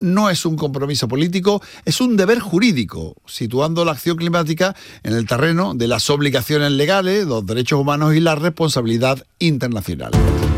no es un compromiso político, es un deber jurídico, situando la acción climática en el terreno de las obligaciones legales, los derechos humanos y la responsabilidad internacional.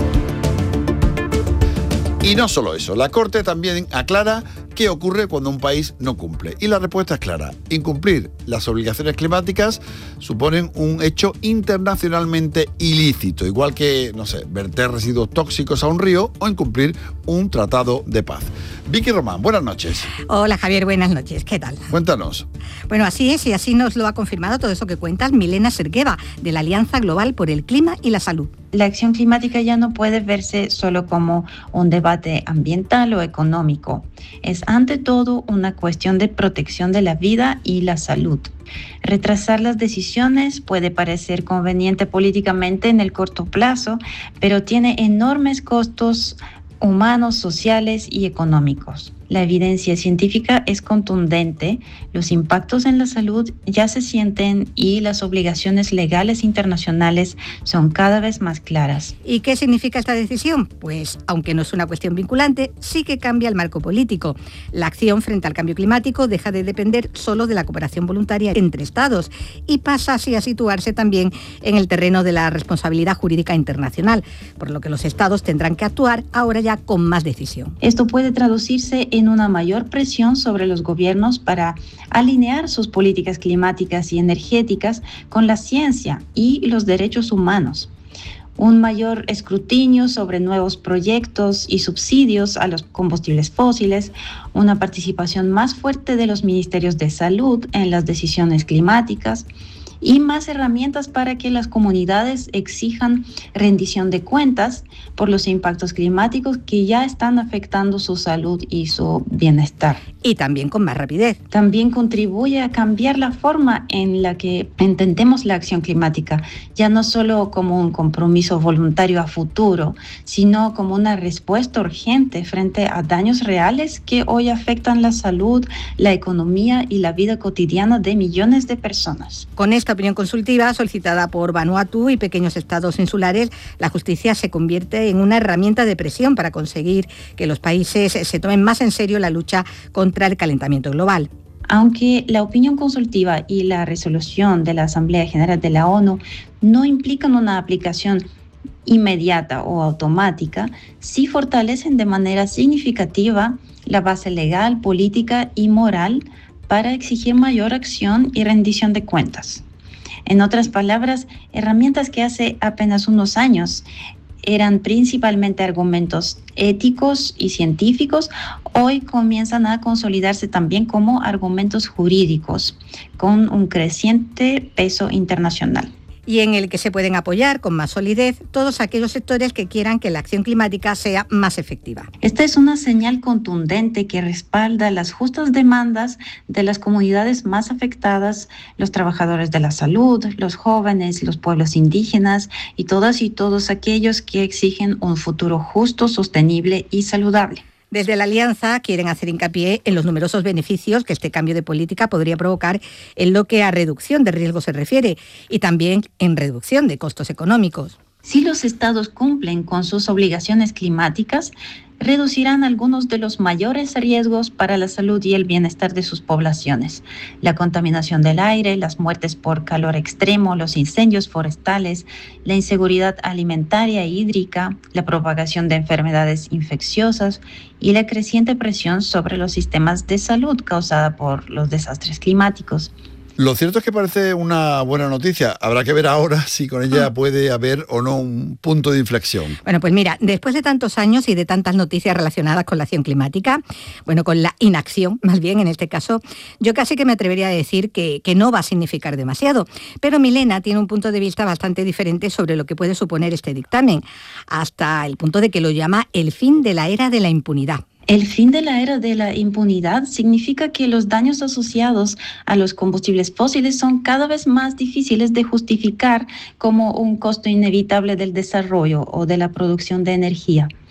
Y no solo eso, la Corte también aclara qué ocurre cuando un país no cumple. Y la respuesta es clara. Incumplir las obligaciones climáticas suponen un hecho internacionalmente ilícito, igual que, verter residuos tóxicos a un río o incumplir un tratado de paz. Vicky Román, buenas noches. Hola Javier, buenas noches. ¿Qué tal? Cuéntanos. Bueno, así es, y así nos lo ha confirmado todo eso que cuentas Milena Sergueva, de la Alianza Global por el Clima y la Salud. La acción climática ya no puede verse solo como un debate ambiental o económico. Es ante todo una cuestión de protección de la vida y la salud. Retrasar las decisiones puede parecer conveniente políticamente en el corto plazo, pero tiene enormes costos humanos, sociales y económicos. La evidencia científica es contundente, los impactos en la salud ya se sienten y las obligaciones legales internacionales son cada vez más claras. ¿Y qué significa esta decisión? Pues, aunque no es una cuestión vinculante, sí que cambia el marco político. La acción frente al cambio climático deja de depender solo de la cooperación voluntaria entre Estados y pasa así a situarse también en el terreno de la responsabilidad jurídica internacional, por lo que los Estados tendrán que actuar ahora ya con más decisión. Esto puede traducirse en una mayor presión sobre los gobiernos para alinear sus políticas climáticas y energéticas con la ciencia y los derechos humanos. Un mayor escrutinio sobre nuevos proyectos y subsidios a los combustibles fósiles, una participación más fuerte de los ministerios de salud en las decisiones climáticas y más herramientas para que las comunidades exijan rendición de cuentas por los impactos climáticos que ya están afectando su salud y su bienestar. Y también con más rapidez. También contribuye a cambiar la forma en la que entendemos la acción climática, ya no solo como un compromiso voluntario a futuro, sino como una respuesta urgente frente a daños reales que hoy afectan la salud, la economía y la vida cotidiana de millones de personas. Con esta opinión consultiva solicitada por Vanuatu y pequeños estados insulares, la justicia se convierte en una herramienta de presión para conseguir que los países se tomen más en serio la lucha contra el calentamiento global. Aunque la opinión consultiva y la resolución de la Asamblea General de la ONU no implican una aplicación inmediata o automática, sí fortalecen de manera significativa la base legal, política y moral para exigir mayor acción y rendición de cuentas. En otras palabras, herramientas que hace apenas unos años eran principalmente argumentos éticos y científicos, hoy comienzan a consolidarse también como argumentos jurídicos, con un creciente peso internacional. Y en el que se pueden apoyar con más solidez todos aquellos sectores que quieran que la acción climática sea más efectiva. Esta es una señal contundente que respalda las justas demandas de las comunidades más afectadas, los trabajadores de la salud, los jóvenes, los pueblos indígenas y todas y todos aquellos que exigen un futuro justo, sostenible y saludable. Desde la Alianza quieren hacer hincapié en los numerosos beneficios que este cambio de política podría provocar en lo que a reducción de riesgos se refiere y también en reducción de costos económicos. Si los estados cumplen con sus obligaciones climáticas, reducirán algunos de los mayores riesgos para la salud y el bienestar de sus poblaciones. La contaminación del aire, las muertes por calor extremo, los incendios forestales, la inseguridad alimentaria e hídrica, la propagación de enfermedades infecciosas y la creciente presión sobre los sistemas de salud causada por los desastres climáticos. Lo cierto es que parece una buena noticia. Habrá que ver ahora si con ella puede haber o no un punto de inflexión. Bueno, pues mira, después de tantos años y de tantas noticias relacionadas con la acción climática, con la inacción, más bien en este caso, yo casi que me atrevería a decir que no va a significar demasiado. Pero Milena tiene un punto de vista bastante diferente sobre lo que puede suponer este dictamen, hasta el punto de que lo llama el fin de la era de la impunidad. El fin de la era de la impunidad significa que los daños asociados a los combustibles fósiles son cada vez más difíciles de justificar como un costo inevitable del desarrollo o de la producción de energía.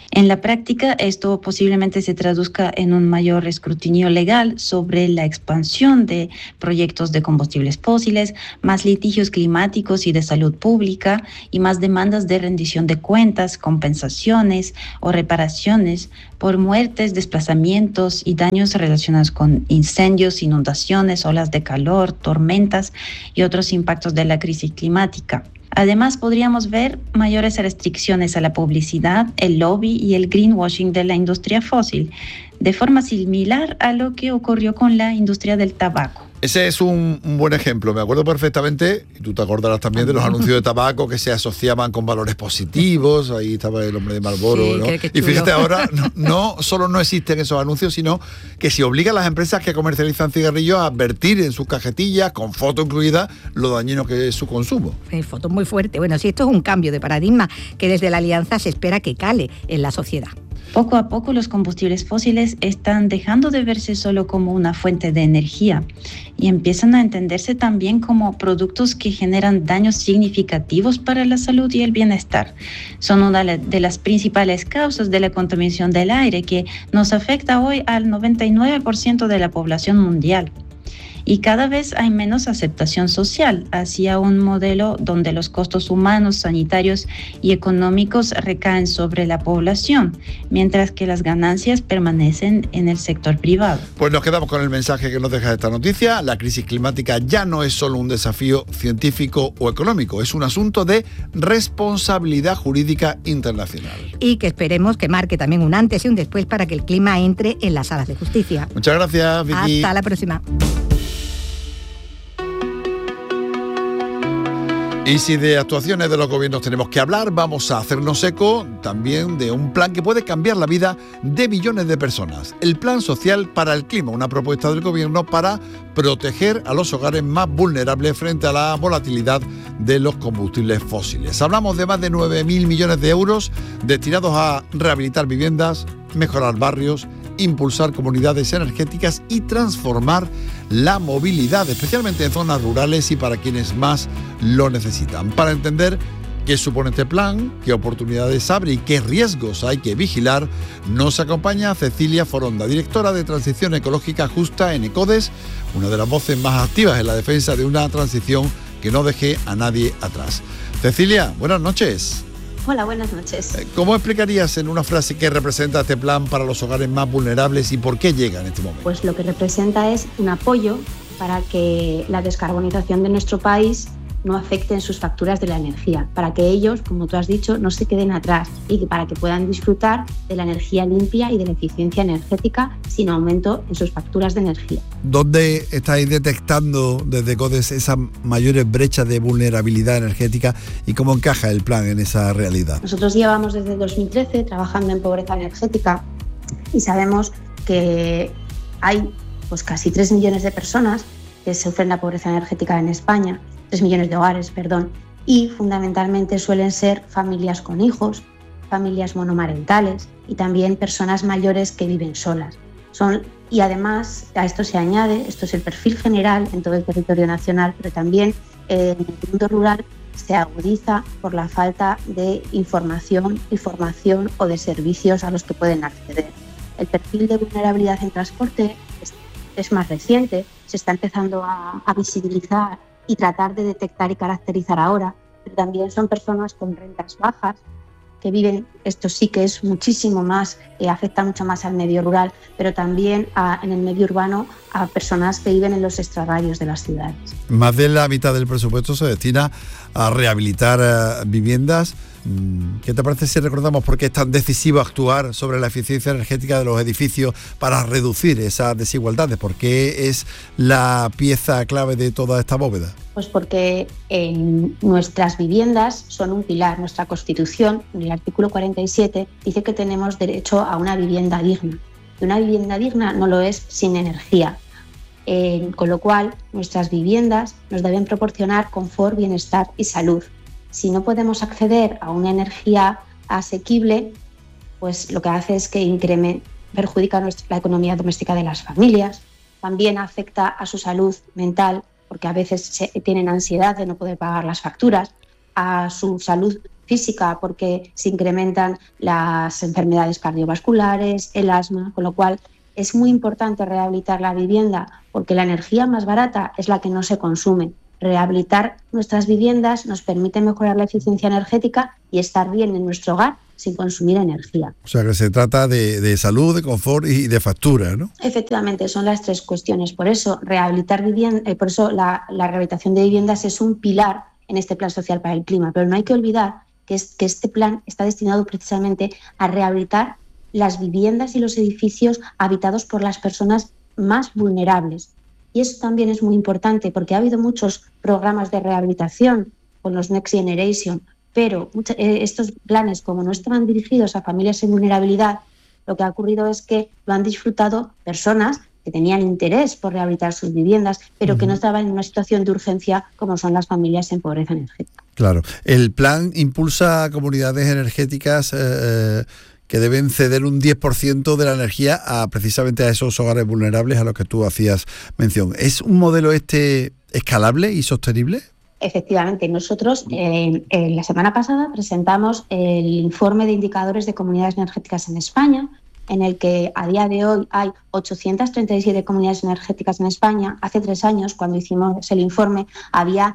En la práctica, esto posiblemente se traduzca en un mayor escrutinio legal sobre la expansión de proyectos de combustibles fósiles, más litigios climáticos y de salud pública y más demandas de rendición de cuentas, compensaciones o reparaciones por muertes, desplazamientos y daños relacionados con incendios, inundaciones, olas de calor, tormentas y otros impactos de la crisis climática. Además, podríamos ver mayores restricciones a la publicidad, el lobby y el greenwashing de la industria fósil, de forma similar a lo que ocurrió con la industria del tabaco. Ese es un buen ejemplo. Me acuerdo perfectamente, y tú te acordarás también de los anuncios de tabaco que se asociaban con valores positivos. Ahí estaba el hombre de Marlboro, sí, ¿no? Y fíjate ahora, no solo no existen esos anuncios, sino que se obliga a las empresas que comercializan cigarrillos a advertir en sus cajetillas, con foto incluida, lo dañino que es su consumo. Foto muy fuerte. Bueno, sí, esto es un cambio de paradigma que desde la Alianza se espera que cale en la sociedad. Poco a poco los combustibles fósiles están dejando de verse solo como una fuente de energía y empiezan a entenderse también como productos que generan daños significativos para la salud y el bienestar. Son una de las principales causas de la contaminación del aire que nos afecta hoy al 99% de la población mundial. Y cada vez hay menos aceptación social hacia un modelo donde los costos humanos, sanitarios y económicos recaen sobre la población, mientras que las ganancias permanecen en el sector privado. Pues nos quedamos con el mensaje que nos deja esta noticia. La crisis climática ya no es solo un desafío científico o económico, es un asunto de responsabilidad jurídica internacional. Y que esperemos que marque también un antes y un después para que el clima entre en las salas de justicia. Muchas gracias, Vicky. Hasta la próxima. Y si de actuaciones de los gobiernos tenemos que hablar, vamos a hacernos eco también de un plan que puede cambiar la vida de millones de personas. El Plan Social para el Clima, una propuesta del gobierno para proteger a los hogares más vulnerables frente a la volatilidad de los combustibles fósiles. Hablamos de más de 9.000 millones de euros destinados a rehabilitar viviendas, mejorar barrios, impulsar comunidades energéticas y transformar la movilidad, especialmente en zonas rurales y para quienes más lo necesitan. Para entender qué supone este plan, qué oportunidades abre y qué riesgos hay que vigilar, nos acompaña Cecilia Foronda, directora de Transición Ecológica Justa en ECODES, una de las voces más activas en la defensa de una transición que no deje a nadie atrás. Cecilia, buenas noches. Hola, buenas noches. ¿Cómo explicarías en una frase qué representa este plan para los hogares más vulnerables y por qué llega en este momento? Pues lo que representa es un apoyo para que la descarbonización de nuestro país no afecten sus facturas de la energía, para que ellos, como tú has dicho, no se queden atrás y para que puedan disfrutar de la energía limpia y de la eficiencia energética sin aumento en sus facturas de energía. ¿Dónde estáis detectando desde ECODES esas mayores brechas de vulnerabilidad energética y cómo encaja el plan en esa realidad? Nosotros llevamos desde 2013 trabajando en pobreza energética y sabemos que hay pues casi 3 millones de personas que sufren la pobreza energética en España, 3 millones de hogares, perdón, y fundamentalmente suelen ser familias con hijos, familias monomarentales y también personas mayores que viven solas. Y además a esto se añade, esto es el perfil general en todo el territorio nacional, pero también en el mundo rural se agudiza por la falta de información y formación o de servicios a los que pueden acceder. El perfil de vulnerabilidad en transporte es más reciente, se está empezando a visibilizar y tratar de detectar y caracterizar ahora, pero también son personas con rentas bajas que viven, esto sí que es muchísimo más, afecta mucho más al medio rural, pero también en el medio urbano a personas que viven en los extrarradios de las ciudades. Más de la mitad del presupuesto se destina a rehabilitar viviendas. ¿Qué te parece si recordamos por qué es tan decisivo actuar sobre la eficiencia energética de los edificios para reducir esas desigualdades? ¿Por qué es la pieza clave de toda esta bóveda? Pues porque nuestras viviendas son un pilar. Nuestra Constitución, en el artículo 47, dice que tenemos derecho a una vivienda digna. Y una vivienda digna no lo es sin energía. Con lo cual, nuestras viviendas nos deben proporcionar confort, bienestar y salud. Si no podemos acceder a una energía asequible, pues lo que hace es que perjudica la economía doméstica de las familias, también afecta a su salud mental, porque a veces tienen ansiedad de no poder pagar las facturas, a su salud física, porque se incrementan las enfermedades cardiovasculares, el asma, con lo cual es muy importante rehabilitar la vivienda, porque la energía más barata es la que no se consume. Rehabilitar nuestras viviendas nos permite mejorar la eficiencia energética y estar bien en nuestro hogar sin consumir energía. O sea que se trata de salud, de confort y de factura, ¿no? Efectivamente, son las tres cuestiones. Por eso, rehabilitar vivienda, por eso la rehabilitación de viviendas es un pilar en este Plan Social para el Clima. Pero no hay que olvidar que este plan está destinado precisamente a rehabilitar las viviendas y los edificios habitados por las personas más vulnerables. Y eso también es muy importante porque ha habido muchos programas de rehabilitación con los Next Generation, pero estos planes, como no estaban dirigidos a familias en vulnerabilidad, lo que ha ocurrido es que lo han disfrutado personas que tenían interés por rehabilitar sus viviendas, pero que no estaban en una situación de urgencia como son las familias en pobreza energética. Claro. El plan impulsa comunidades energéticas que deben ceder un 10% de la energía precisamente a esos hogares vulnerables a los que tú hacías mención. ¿Es un modelo escalable y sostenible? Efectivamente, nosotros la semana pasada presentamos el informe de indicadores de comunidades energéticas en España, en el que a día de hoy hay 837 comunidades energéticas en España. Hace 3 años, cuando hicimos el informe, había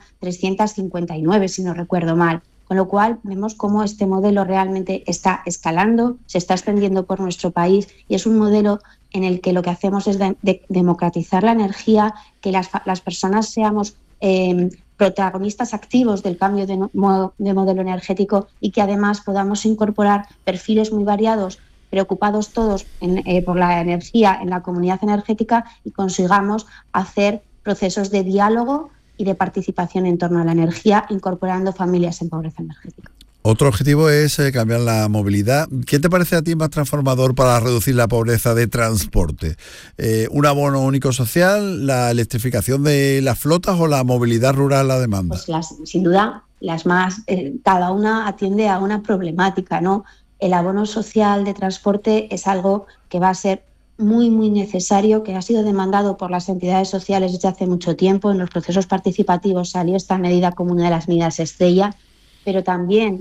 359, si no recuerdo mal. Con lo cual, vemos cómo este modelo realmente está escalando, se está extendiendo por nuestro país y es un modelo en el que lo que hacemos es democratizar la energía, que las personas seamos protagonistas activos del cambio de modelo energético y que además podamos incorporar perfiles muy variados, preocupados todos por la energía en la comunidad energética y consigamos hacer procesos de diálogo y de participación en torno a la energía, incorporando familias en pobreza energética. Otro objetivo es cambiar la movilidad. ¿Qué te parece a ti más transformador para reducir la pobreza de transporte? ¿Un abono único social, la electrificación de las flotas o la movilidad rural a demanda? Pues sin duda, las más, cada una atiende a una problemática, ¿no? El abono social de transporte es algo que va a ser muy, muy necesario, que ha sido demandado por las entidades sociales desde hace mucho tiempo. En los procesos participativos salió esta medida como una de las medidas estrella, pero también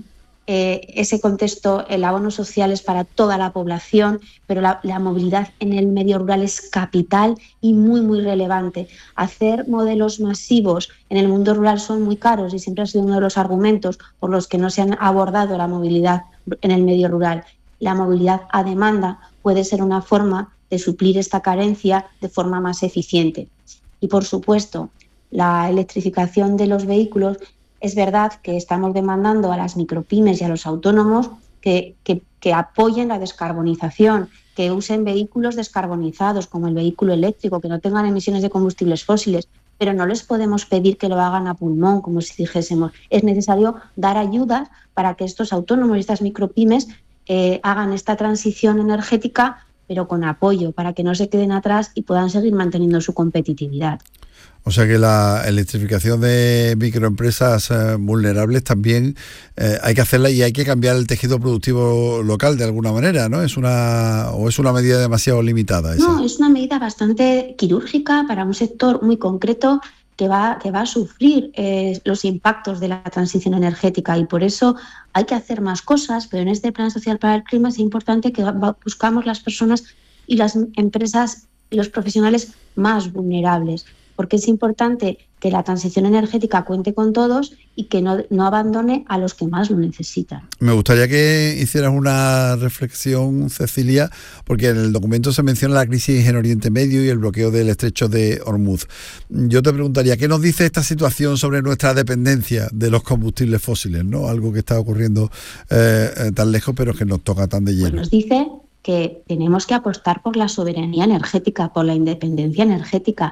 ese contexto, el abono social es para toda la población, pero la movilidad en el medio rural es capital y muy, muy relevante. Hacer modelos masivos en el mundo rural son muy caros y siempre ha sido uno de los argumentos por los que no se han abordado la movilidad en el medio rural. La movilidad a demanda puede ser una forma de suplir esta carencia de forma más eficiente. Y, por supuesto, la electrificación de los vehículos. Es verdad que estamos demandando a las micropymes y a los autónomos que apoyen la descarbonización, que usen vehículos descarbonizados como el vehículo eléctrico, que no tengan emisiones de combustibles fósiles, pero no les podemos pedir que lo hagan a pulmón, como si dijésemos. Es necesario dar ayudas para que estos autónomos y estas micropymes hagan esta transición energética, pero con apoyo, para que no se queden atrás y puedan seguir manteniendo su competitividad. O sea que la electrificación de microempresas vulnerables también hay que hacerla y hay que cambiar el tejido productivo local de alguna manera, ¿no? ¿Es una medida demasiado limitada esa? No, es una medida bastante quirúrgica para un sector muy concreto que va a sufrir los impactos de la transición energética, y por eso hay que hacer más cosas, pero en este Plan Social para el Clima es importante que buscamos las personas y las empresas y los profesionales más vulnerables, porque es importante que la transición energética cuente con todos y que no abandone a los que más lo necesitan. Me gustaría que hicieras una reflexión, Cecilia, porque en el documento se menciona la crisis en Oriente Medio y el bloqueo del estrecho de Hormuz. Yo te preguntaría, ¿qué nos dice esta situación sobre nuestra dependencia de los combustibles fósiles, ¿no? Algo que está ocurriendo tan lejos, pero que nos toca tan de lleno. Pues nos dice que tenemos que apostar por la soberanía energética, por la independencia energética.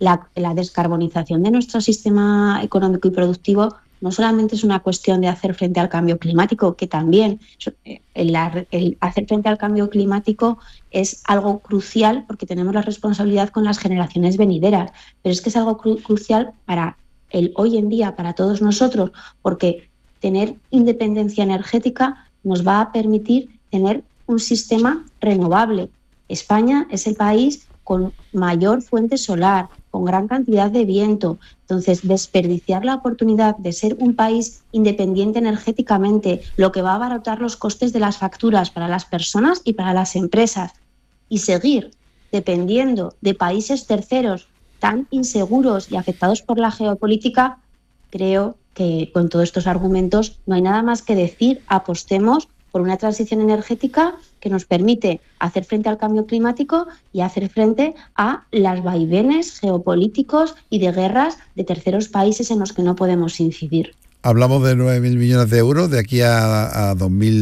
La descarbonización de nuestro sistema económico y productivo no solamente es una cuestión de hacer frente al cambio climático, que también el hacer frente al cambio climático es algo crucial porque tenemos la responsabilidad con las generaciones venideras, pero es que es algo crucial para el hoy en día, para todos nosotros, porque tener independencia energética nos va a permitir tener un sistema renovable. España es el país con mayor fuente solar, con gran cantidad de viento. Entonces, desperdiciar la oportunidad de ser un país independiente energéticamente, lo que va a abaratar los costes de las facturas para las personas y para las empresas, y seguir dependiendo de países terceros tan inseguros y afectados por la geopolítica, creo que con todos estos argumentos no hay nada más que decir: apostemos por una transición energética que nos permite hacer frente al cambio climático y hacer frente a los vaivenes geopolíticos y de guerras de terceros países en los que no podemos incidir. Hablamos de 9.000 millones de euros de aquí a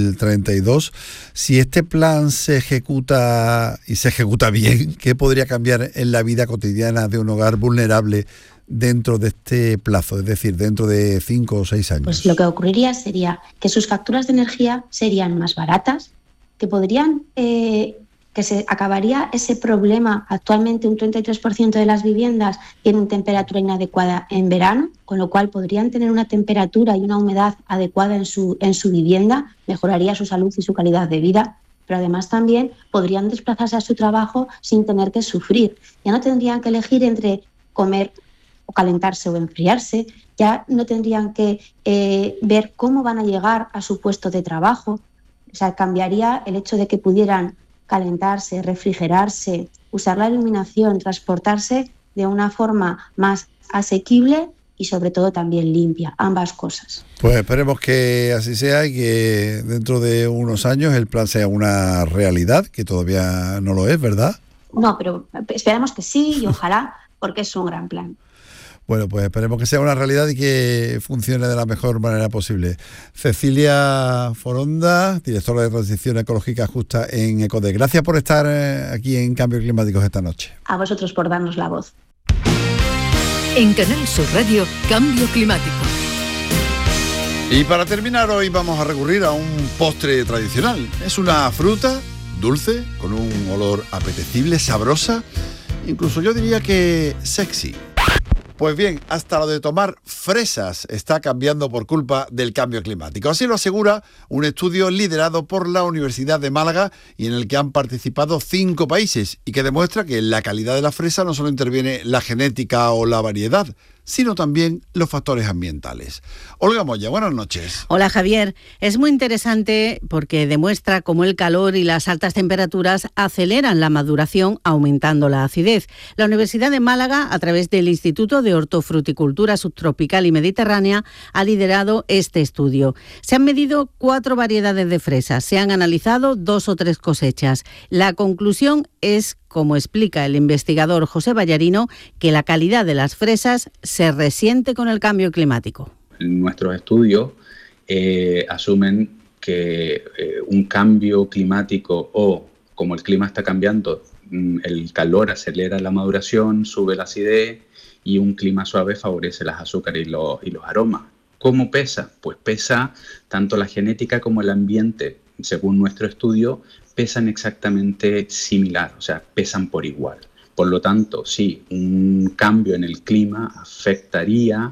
2032. Si este plan se ejecuta y se ejecuta bien, ¿qué podría cambiar en la vida cotidiana de un hogar vulnerable dentro de este plazo, es decir, dentro de 5 o 6 años? Pues lo que ocurriría sería que sus facturas de energía serían más baratas, que podrían, que se acabaría ese problema. Actualmente un 33% de las viviendas tienen temperatura inadecuada en verano, con lo cual podrían tener una temperatura y una humedad adecuada en su vivienda, mejoraría su salud y su calidad de vida, pero además también podrían desplazarse a su trabajo sin tener que sufrir. Ya no tendrían que elegir entre comer o calentarse o enfriarse, ya no tendrían que ver cómo van a llegar a su puesto de trabajo. O sea, cambiaría el hecho de que pudieran calentarse, refrigerarse, usar la iluminación, transportarse de una forma más asequible y sobre todo también limpia, ambas cosas. Pues esperemos que así sea y que dentro de unos años el plan sea una realidad, que todavía no lo es, ¿verdad? No, pero esperamos que sí y ojalá, porque es un gran plan. Bueno, pues esperemos que sea una realidad y que funcione de la mejor manera posible. Cecilia Foronda, directora de Transición Ecológica Justa en ECODE. Gracias por estar aquí en Cambio Climático esta noche. A vosotros por darnos la voz. En Canal Sur Radio, Cambio Climático. Y para terminar hoy vamos a recurrir a un postre tradicional. Es una fruta dulce, con un olor apetecible, sabrosa, incluso yo diría que sexy. Pues bien, hasta lo de tomar fresas está cambiando por culpa del cambio climático. Así lo asegura un estudio liderado por la Universidad de Málaga y en el que han participado 5 países y que demuestra que en la calidad de la fresa no solo interviene la genética o la variedad, sino también los factores ambientales. Olga Moya, buenas noches. Hola Javier, es muy interesante porque demuestra cómo el calor y las altas temperaturas aceleran la maduración, aumentando la acidez. La Universidad de Málaga, a través del Instituto de Hortofruticultura Subtropical y Mediterránea, ha liderado este estudio. Se han medido 4 variedades de fresas, se han analizado 2 o 3 cosechas. La conclusión es, como explica el investigador José Ballarino, que la calidad de las fresas se resiente con el cambio climático. Nuestros estudios asumen que un cambio climático o, como el clima está cambiando, el calor acelera la maduración, sube la acidez y un clima suave favorece las azúcares y los aromas. ¿Cómo pesa? Pues pesa tanto la genética como el ambiente, según nuestro estudio, pesan exactamente similar, o sea, pesan por igual. Por lo tanto, sí, un cambio en el clima afectaría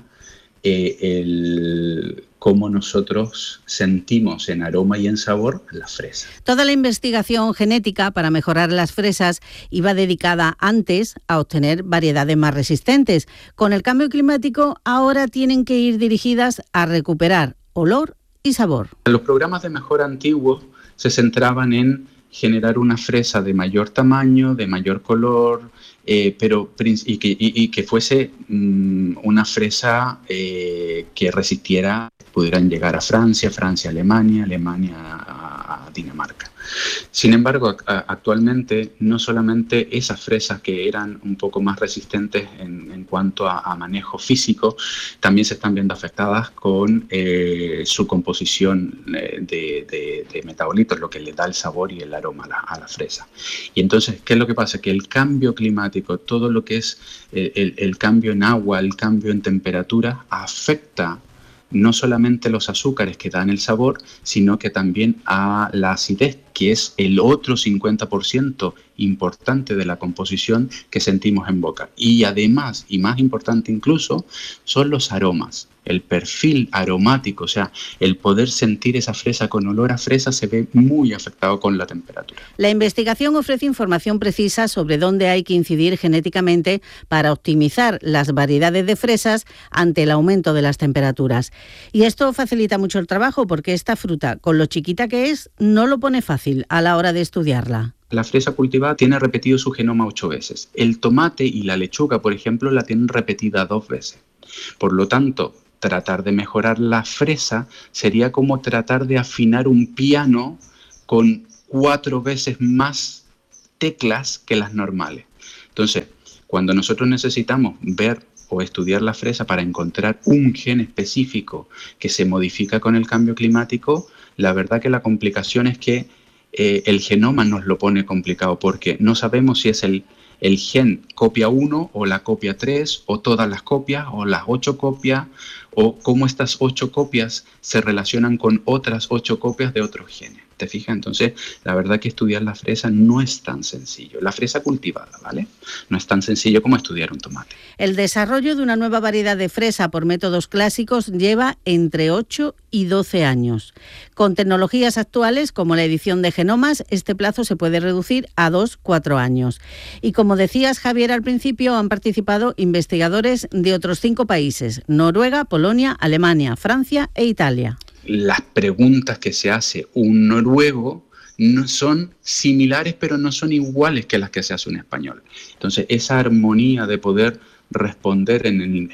cómo nosotros sentimos en aroma y en sabor la fresa. Toda la investigación genética para mejorar las fresas iba dedicada antes a obtener variedades más resistentes. Con el cambio climático ahora tienen que ir dirigidas a recuperar olor y sabor. Los programas de mejora antiguos se centraban en generar una fresa de mayor tamaño, de mayor color, pero que fuese una fresa que resistiera, pudieran llegar a Francia, Alemania a Dinamarca. Sin embargo, actualmente no solamente esas fresas que eran un poco más resistentes en cuanto a manejo físico, también se están viendo afectadas con su composición de metabolitos, lo que le da el sabor y el aroma a la fresa. Y entonces, ¿qué es lo que pasa? Que el cambio climático, todo lo que es el cambio en agua, el cambio en temperatura, afecta no solamente los azúcares que dan el sabor, sino que también a la acidez que es el otro 50% importante de la composición que sentimos en boca. Y además, y más importante incluso, son los aromas. El perfil aromático, o sea, el poder sentir esa fresa con olor a fresa se ve muy afectado con la temperatura. La investigación ofrece información precisa sobre dónde hay que incidir genéticamente para optimizar las variedades de fresas ante el aumento de las temperaturas. Y esto facilita mucho el trabajo porque esta fruta, con lo chiquita que es, no lo pone fácil a la hora de estudiarla. La fresa cultivada tiene repetido su genoma 8 veces. El tomate y la lechuga, por ejemplo, la tienen repetida 2 veces. Por lo tanto, tratar de mejorar la fresa sería como tratar de afinar un piano con 4 veces más teclas que las normales. Entonces, cuando nosotros necesitamos ver o estudiar la fresa para encontrar un gen específico que se modifica con el cambio climático, la verdad que la complicación es que el genoma nos lo pone complicado porque no sabemos si es el gen copia 1 o la copia 3 o todas las copias o las 8 copias o cómo estas 8 copias se relacionan con otras 8 copias de otros genes. ¿Te fijas? Entonces, la verdad que estudiar la fresa no es tan sencillo. La fresa cultivada, ¿vale? No es tan sencillo como estudiar un tomate. El desarrollo de una nueva variedad de fresa por métodos clásicos lleva entre 8 y 12 años. Con tecnologías actuales, como la edición de genomas, este plazo se puede reducir a 2-4 años. Y como decías, Javier, al principio han participado investigadores de otros 5 países: Noruega, Polonia, Alemania, Francia e Italia. Las preguntas que se hace un noruego no son similares, pero no son iguales que las que se hace un español. Entonces, esa armonía de poder responder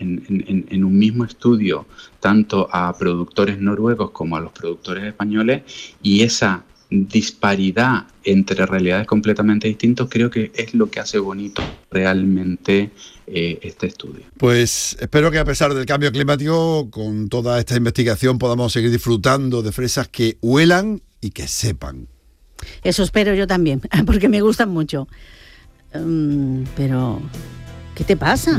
en un mismo estudio tanto a productores noruegos como a los productores españoles, y esa disparidad entre realidades completamente distintas, creo que es lo que hace bonito realmente este estudio. Pues espero que a pesar del cambio climático, con toda esta investigación podamos seguir disfrutando de fresas que huelan y que sepan. Eso espero yo también, porque me gustan mucho. Pero, ¿qué te pasa?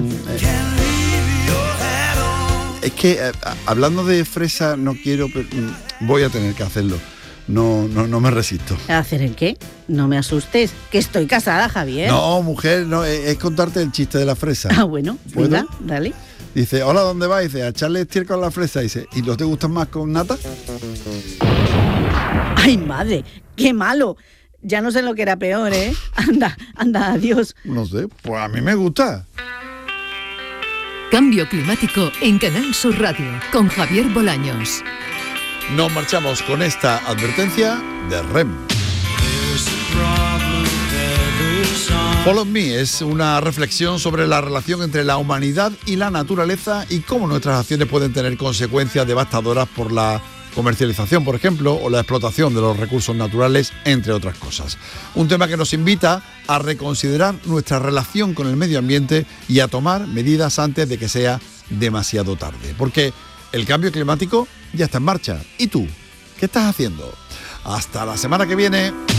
Es que hablando de fresa no quiero, voy a tener que hacerlo. No me resisto. ¿A hacer el qué? No me asustes, que estoy casada, Javier. No, mujer, no, es contarte el chiste de la fresa. Ah, bueno, venga, dale. Dice, hola, ¿dónde vas? Dice, a echarle estiércol a la fresa. Dice, ¿y no te gustan más con nata? Ay, madre, qué malo. Ya no sé lo que era peor, ¿eh? Anda, adiós. No sé, pues a mí me gusta. Cambio climático en Canal Sur Radio, con Javier Bolaños. Nos marchamos con esta advertencia de REM. Follow Me es una reflexión sobre la relación entre la humanidad y la naturaleza y cómo nuestras acciones pueden tener consecuencias devastadoras por la comercialización, por ejemplo, o la explotación de los recursos naturales, entre otras cosas. Un tema que nos invita a reconsiderar nuestra relación con el medio ambiente y a tomar medidas antes de que sea demasiado tarde. Porque el cambio climático ya está en marcha. ¿Y tú? ¿Qué estás haciendo? Hasta la semana que viene.